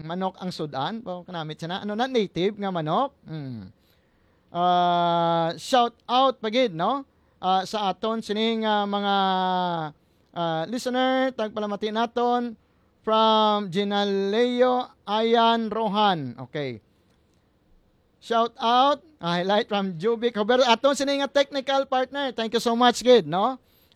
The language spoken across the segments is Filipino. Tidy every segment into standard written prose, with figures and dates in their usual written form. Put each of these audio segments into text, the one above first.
manok ang sudan. Kanamit siya na. Ano na, native nga manok. Shout out pagid, no? Sa aton sining mga listener, tagpalamati naton from Ginaleo Ayan Rohan. Okay. Shout out, highlight from Jubic Hober. Aton sining technical partner. Thank you so much, kid, no?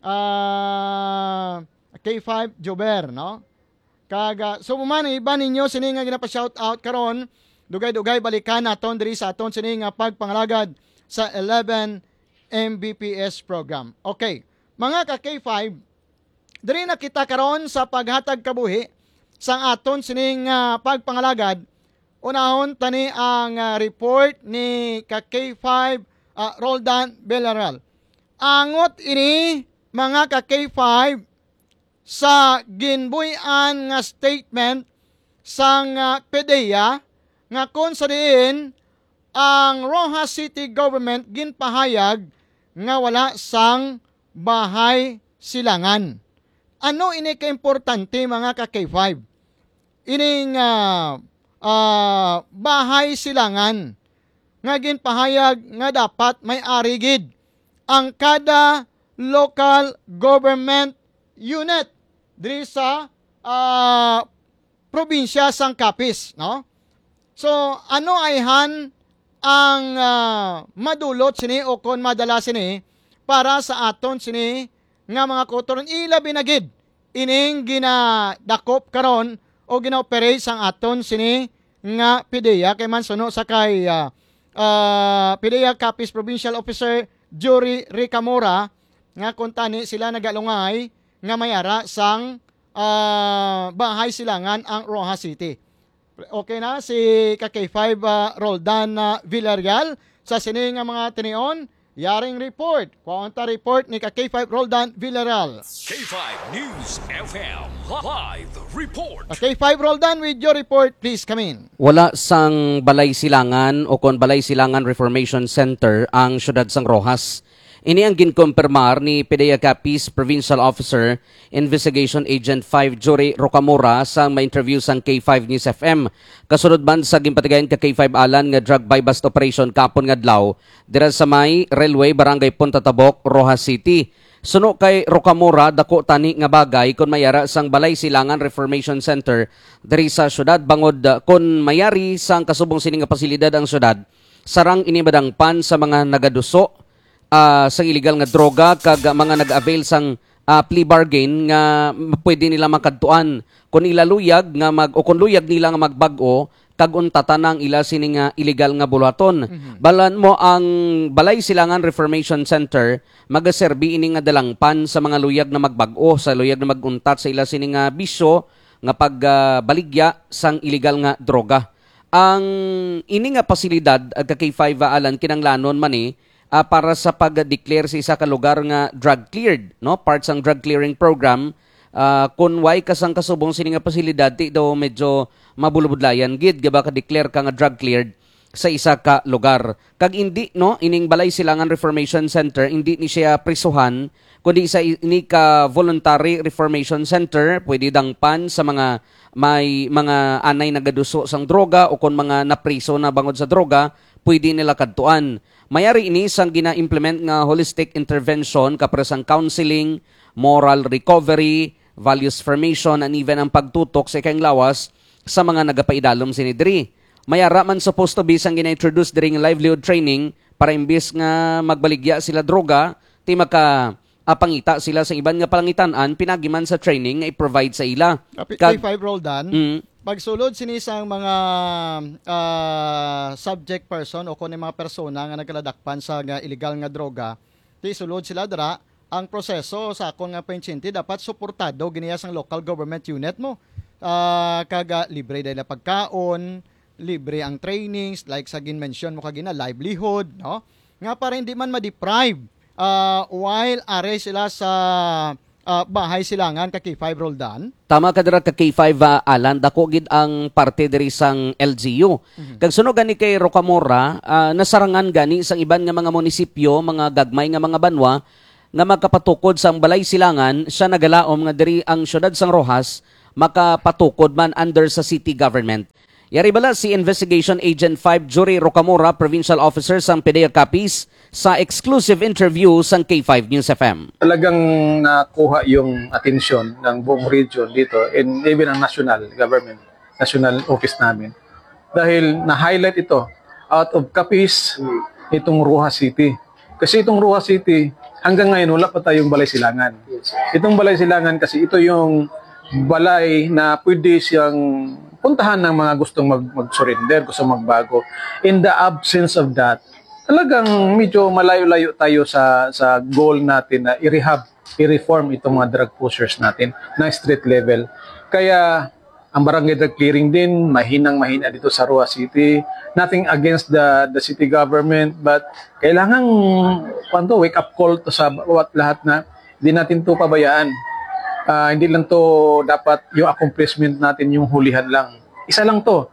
K5 Jober, no? So man iba ninyo sining nga ginapa-shout out karon, dugay-dugay balikan naton diri sa aton sining pagpangalagad sa 11 Mbps program. Okay. Mga ka K5, diri na kita karon sa paghatag kabuhi sang aton sining pagpangalagad. Unahon tani ang report ni ka K5 Roldan Villarreal. Angot ini mga ka K5 sa ginbuyan nga statement sang PDEA nga kung sa diin ang Rojas City Government ginpahayag nga wala sang bahay silangan. Ano ini ka-importante mga ka K5? Ining bahay silangan nga ginpahayag nga dapat may arigid ang kada local government unit diri sa probinsya sang Capiz, no? So ano ayhan ang madulot sini o kon madala sini para sa aton sini nga mga kotoron ilabi na gid ining ginadakop karon o gina-operate sang aton sini nga PDEA kay man suno sa kay PDEA Capiz Provincial Officer Jory Ricamora nga kuntani sila nagalungay nga mayara sang bahay silangan ang Rojas City. Okay na si K5 Roldan Villarreal sa sini nga mga tinion. Yaring report. Kuwanta report ni K5 Roldan Villarreal. K5 News FM Live Report. K5 Roldan with your report. Please come in. Wala sang balay silangan o kon balay silangan Reformation Center ang syudad sang Rojas. Ini ang ginkumpirmar ni PDEA Capiz Provincial Officer Investigation Agent 5 Jory Rocamora sa ma-interview sang K5 News FM. Kasunod man sa ginpatigayon ka K5 Alan nga drug buy bust operation kapon nga adlaw dira sa may railway barangay Punta Tabok, Rojas City. Suno kay Rocamora dako tani nga bagay kun mayara sang Balay Silangan Reformation Center diri sa syudad bangod kun mayari sang kasubong sining nga pasilidad ang syudad. Sarang inibadangpan sa mga nagaduso sang illegal nga droga kag mga nag-avail sang plea bargain nga pwede nila makadtuan kun ilaluyag nga kun luyag nila nga magbag-o kag untatanang ila sini nga illegal nga bulaton. Balan mo ang Balay Silangan Reformation Center magaserbi ini nga dalangpan sa mga luyag na magbag-o sa luyag na maguntat sa ila sini nga bisyo nga pagbaligya sang illegal nga droga. Ang ini nga pasilidad ag K5 Alan kinanglanon man para sa pag-declare sa isa ka lugar nga drug cleared, no? Parts ang drug clearing program. Kung way kasang kasubong sini nga pasilidad, di daw medyo mabulubudlayan gid gaba ka declare ka nga drug cleared sa isa ka lugar. Kag hindi, no, ining Balay Silangan Reformation Center, hindi ni siya prisuhan, kundi sa ini ka voluntary reformation center, pwede dangpan sa mga may mga anay nagaduso sang droga o kung mga napriso na bangod sa droga, pwede nila kadtuan. Mayari ini sang gina-implement nga holistic intervention kapres ang counseling, moral recovery, values formation, and even ang pagtutok sa ikang lawas sa mga nagapaidalom sinidri. Mayara man supposed to be sang gina-introduce during livelihood training para imbis nga magbaligya sila droga, ti maka pangita sila sa iban nga palangitan-an, pinagiman sa training nga i-provide sa ila. K5 Roldan, pagsulod sinisang mga subject person o kuno mga persona nga nagkaladakpan sa nga illegal nga droga, ti sulod sila dara ang proseso sa akon nga pensyente dapat suportado giniya sang local government unit mo. Kaga libre dahil na pagkaon, libre ang trainings, like sa gin-mention mo kagina, livelihood, no? Nga para hindi man ma-deprive while are sila sa bahay silangan ka K5 Roldan. Tama ka dira ka K5 Alan, dako gid ang parte diri sang LGU. Kag suno gani kay Rocamora, nasarangan gani sang iban nga mga munisipyo, mga gagmay nga mga banwa nga magkapatukod sang Balay Silangan, siya nagalaom nga diri ang syudad sang Rojas makapatukod man under sa city government. Yari bala si Investigation Agent 5 Jory Rocamora, Provincial Officer sang PDEA Capiz, sa exclusive interview sang K5 News FM. Talagang nakuha yung atensyon ng buong region dito and even ang national government, national office namin. Dahil na-highlight ito out of Capiz, itong Rojas City. Kasi itong Rojas City, hanggang ngayon wala pa tayong balay silangan. Itong balay silangan kasi ito yung balay na pwede siyang puntahan ng mga gustong mag-surrender, gustong magbago. In the absence of that, talagang medyo malayo-layo tayo sa goal natin na i-reform itong mga drug pushers natin na street level. Kaya ang barangay drug clearing din, mahinang-mahina dito sa Roa City. Nothing against the city government, but kailangan wake up call to sa lahat na hindi natin to pabayaan. Hindi lang to dapat yung accomplishment natin yung hulihan lang. Isa lang to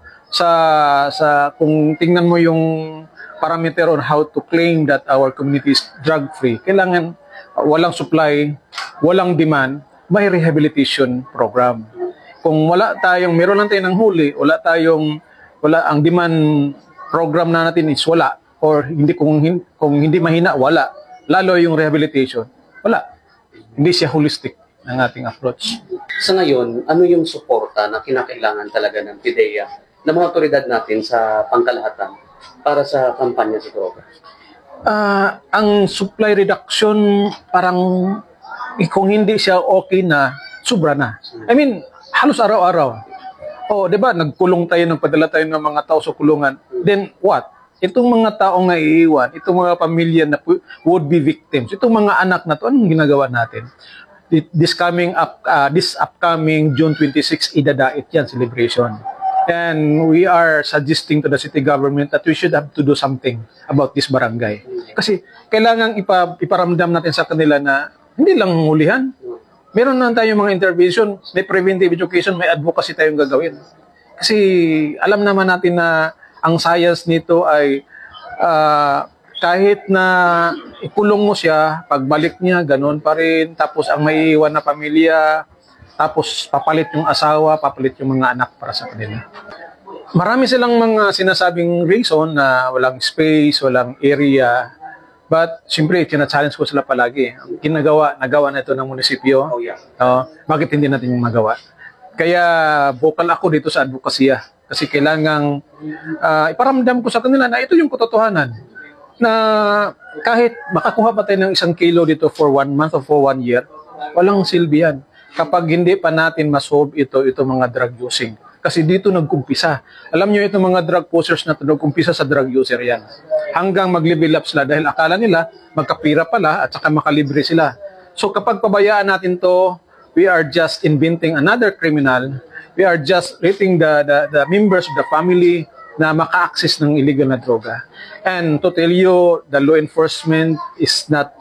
sa kung tingnan mo yung parameter on how to claim that our community is drug free. Kailangan walang supply, walang demand, may rehabilitation program. Kung meron lang tayong huli, wala ang demand program na natin is wala, or hindi kung hindi mahina, wala. Lalo yung rehabilitation, wala. Hindi siya holistic ang ating approach. Sa ngayon, ano yung suporta na kinakailangan talaga ng PDEA ng mga otoridad natin sa pangkalahatan para sa kampanya sa droga? Ang supply reduction parang kung hindi siya okay na, sobra na. I mean, halos araw-araw. Di ba, nagkulong tayo, nagpadala tayo ng mga tao sa kulungan. Then what? Itong mga taong naiiwan, itong mga pamilya na would-be victims, itong mga anak na to, anong ginagawa natin? This upcoming June 26, idadait yan, celebration. And we are suggesting to the city government that we should have to do something about this barangay. Kasi kailangan iparamdam natin sa kanila na hindi lang hulihan. Meron na tayong mga intervention, may preventive education, may advocacy tayong gagawin. Kasi alam naman natin na ang science nito ay kahit na ikulong mo siya, pagbalik niya, ganun pa rin. Tapos ang maiiwan na pamilya, tapos papalit yung asawa, papalit yung mga anak para sa kanila. Marami silang mga sinasabing reason na walang space, walang area. But, siyempre, tina-challenge ko sila palagi. Ang nagawa na ito ng munisipyo. Bakit hindi natin yung magawa? Kaya, vocal ako dito sa advokasya. Kasi kailangang iparamdam ko sa kanila na ito yung katotohanan. Na kahit makakuha pa tayo ng 1 kilo dito for 1 month or for 1 year, walang silbi yan. Kapag hindi pa natin masolve ito mga drug using. Kasi dito nagkumpisa. Alam nyo, itong mga drug pushers na nagkumpisa sa drug user yan. Hanggang mag-level up sila dahil akala nila magkapira pala at saka makalibre sila. So kapag pabayaan natin to, we are just inventing another criminal. We are just letting the members of the family na maka-access ng illegal na droga. And to tell you, the law enforcement is not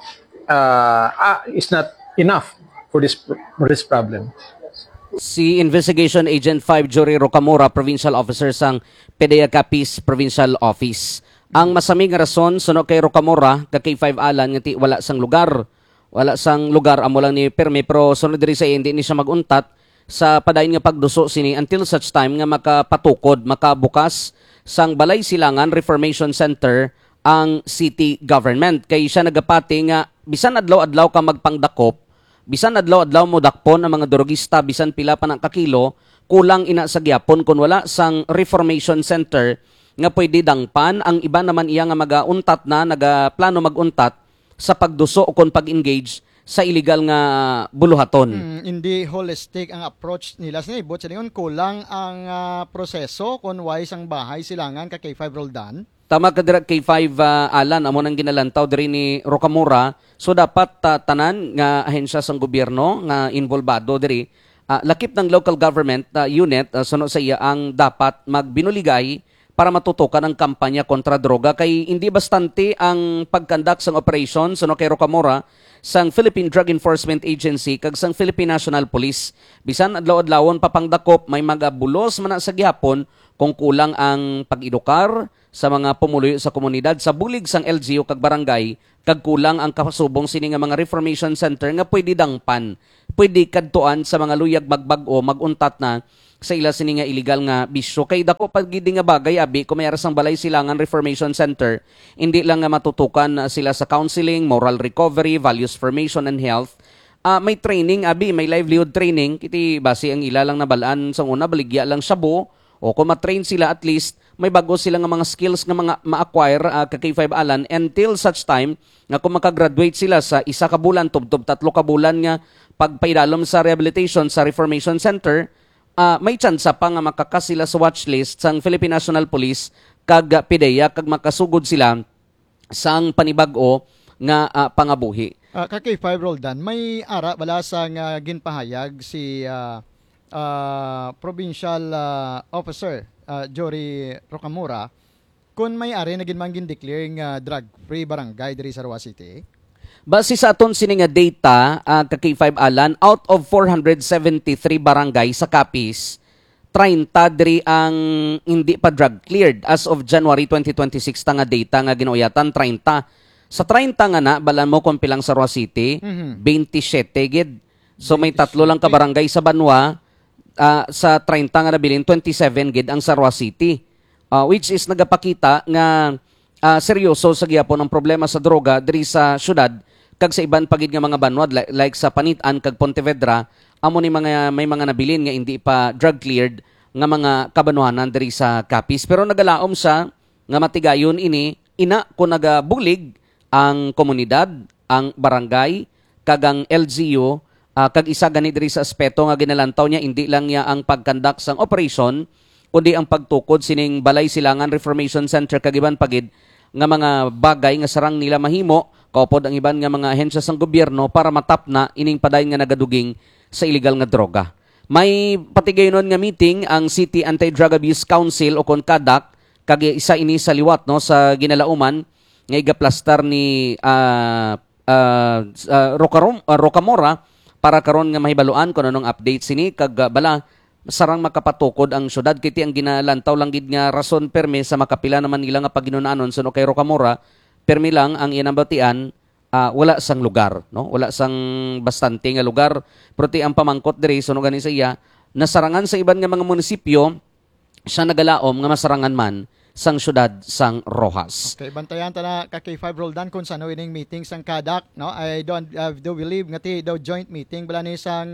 enough for this problem. Si Investigation Agent 5 Jory Rocamora, Provincial Officer sang PDEA Capiz Provincial Office. Ang masaming rason suno kay Rocamora kay 5 alan ngati wala sang lugar. Wala sang lugar amo lang ni permi pero sunod diri sa hindi ni siya maguntat sa padayon nga pagduso sini until such time nga makapatukod, makabukas sang Balay Silangan Reformation Center ang city government. Kay siya nagapati nga bisan adlaw-adlaw ka magpangdakop, bisan adlaw-adlaw mo dakpon ang mga drogista, bisan pila pa ng kakilo, kulang ina sa gyapon kung wala sang Reformation Center nga pwede dangpan. Ang iba naman iya nga magauntat na, nagaplano maguntat sa pagduso o kung pag-engage sa illegal nga buluhaton. Hindi holistic ang approach nila sa ibot. Sa lingon, kulang ang proseso kung wise ang bahay silangan ka K5 Roldan. Tama ka dira K5 alan, amo nang ginalantaw diri ni Rocamora. So dapat tanan nga ahensya sang gobyerno nga involvado diri, lakip ng local government unit suno sa iya ang dapat magbinuligay para matutukan ang kampanya kontra droga kay hindi bastante ang pagkandak sang operation suno kay Rocamora sang Philippine Drug Enforcement Agency kag sang Philippine National Police. Bisan adlaw-adlawon papangdakop may magabulos man na sa gihapon kung kulang ang pag-edukar sa mga pumuluyo sa komunidad sa bulig sang LGU kag barangay kag kulang ang kasubong sini nga mga reformation center nga pwede dangpan, pwede kadtuan sa mga luyag magbag-o maguntat na sa ila sini nga illegal nga bisyo. Kay dako pag gidi nga bagay abi kung mayroon sang Balay Silangan Reformation Center, hindi lang nga matutukan sila sa counseling, moral recovery, values formation and health. May training abi, may livelihood training kiti base ang ila lang nabalaan sang una baligya lang sabo o kung matrain sila at least may bago sila nga mga skills nga mga ma-acquire kay K5 Alan until such time nga kung makagraduate sila sa 1 ka bulan tubtob 3 ka bulan nga pagpaidalom sa rehabilitation sa Reformation Center, may tsansa pa nga makakas sila sa watchlist sang Philippine National Police kag PDEA kag makasugod sila sang panibag-o nga pangabuhi. Kay 5 Roldan, may ara bala sang ginpahayag si Provincial Officer Jory Rocamora kung may ari na ginmang declaring drug-free barangay diri sa Roa City. Base sa aton sini nga data kay K5 Alan, out of 473 barangay sa Capiz, 30 diri ang hindi pa drug cleared as of January 2026 ta nga data nga ginuuyatan 30. Sa 30 nga na balan mo kung pilang sa Roa City, 27 gid. So may 3 lang ka barangay sa Banwa, sa 30 nga nabilin 27 gid ang sa Roa City. Which is nagapakita nga seryoso sa gihapon ang problema sa droga diri sa syudad kag sa iban pagid nga mga banwad like sa Panitan kag Pontevedra amo ni may mga nabilin nga hindi pa drug cleared nga mga kabanwanan diri sa Capiz. Pero nagalaom sa nga matigayon ini ina kung nagabulig ang komunidad, ang barangay kag ang LGU kag isa gani diri sa aspeto nga ginalantaw niya hindi lang niya ang pagkandak sang operation kundi ang pagtukod sining Balay Silangan Reformation Center kag iban pagid nga mga bagay nga sarang nila mahimo kaupod ang iban nga mga ahensya sang gobyerno para matapna ining padayon nga nagaduging sa illegal nga droga. May patigayonon nga meeting ang City Anti-Drug Abuse Council o kon CADAC kag isa ini sa liwat no sa ginalauman nga igaplastar ni Rocamora para karon nga mahibaluan kung anong update sini kag bala sarang makapatukod ang syudad kiti ang ginalantaw lang gid nga rason perme sa makapila naman nila nga paginunanon suno kay Rocamora permi lang ang inambatian wala sang lugar no wala sang bastante nga lugar pero ti ang pamangkot diri suno gani sa iya nasarangan sa iban nga mga munisipyo siya nagalaom nga masarangan man sang syudad sang Rojas. Okay, bantayan ta na kay 5 Roldan kung saan ining meeting sang CADAC no. I do believe nga ti daw joint meeting bala ni sang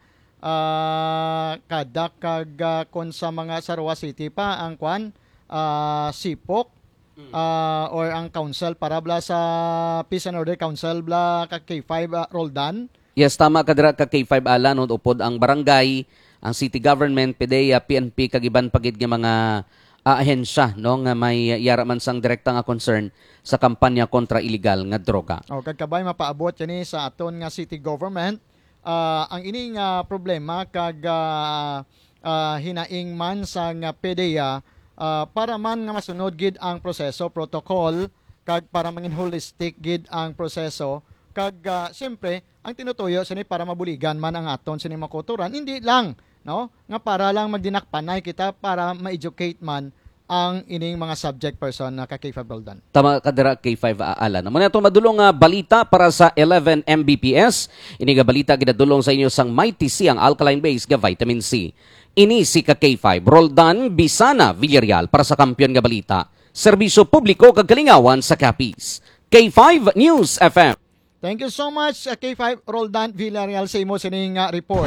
CADAC kag kon sa mga sa Roa City pa ang kwan SIPOC or ang council para bla sa Peace and Order Council bla kay 5 Roldan. Yes, tama ka dira ka K5 Alan upod ang barangay, ang city government, PDEA, PNP kag iban pagid nga mga ahensya no nga may yara man sang direkta nga concern sa kampanya kontra illegal nga droga. Kag kabay mapaabot yani sa aton nga city government ang ining problema kag hinaing man sa nga PDEA para man nga masunod gid ang proseso protocol kag para mangin holistic gid ang proseso kag siyempre ang tinutuyo sini para mabuligan man ang aton sini makuturan hindi lang no nga para lang magdinakpanay kita para ma-educate man ang ining mga subject person na kay K5 Roldan. Tama ka dira K5 Alan. Muna itong madulong nga balita para sa 11 Mbps. Ini nga balita ginadulong sa inyo sang Mighty C ang alkaline base nga vitamin C. Ini si ka K5 Roldan Bisana Villarreal para sa kampiyon nga balita. Serbisyo publiko kag kalingawan sa Capiz. K5 News FM. Thank you so much K5 Roldan Villarreal sa imo sining report.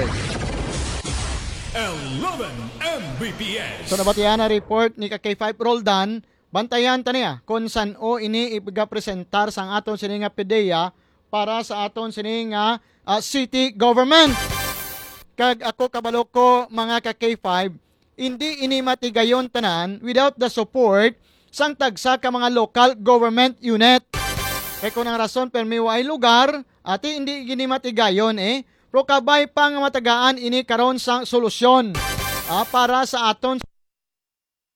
11 Mbps. So nabatihan na report ni K5 Roldan, bantayan ta niya kung saan o ini ipigapresentar sa aton sining PDEA para sa aton sining city government. Kag ako kabalo ko mga K5, hindi ini matigayon tanan without the support sang tagsa ka mga local government unit. Kaya kung ang rason permiwa ay lugar, ati hindi gini matigayon pero kabay pang matagaan ini karon sang solusyon para sa aton